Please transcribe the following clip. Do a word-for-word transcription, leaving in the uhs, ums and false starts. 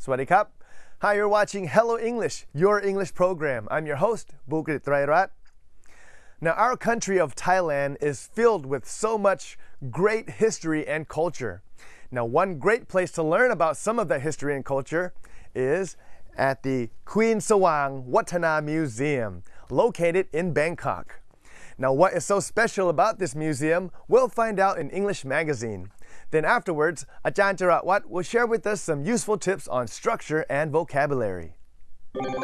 Swadee Krap. Hi, you're watching Hello English, your English program. I'm your host, Bukrit Trairat. Now, our country of Thailand is filled with so much great history and culture. Now, one great place to learn about some of that history and culture is at the Queen Sawang Wattana Museum, located in Bangkok. Now, what is so special about this museum, we'll find out in English Magazine. Then afterwards, Ajahn Charatwat will share with us some useful tips on structure and vocabulary.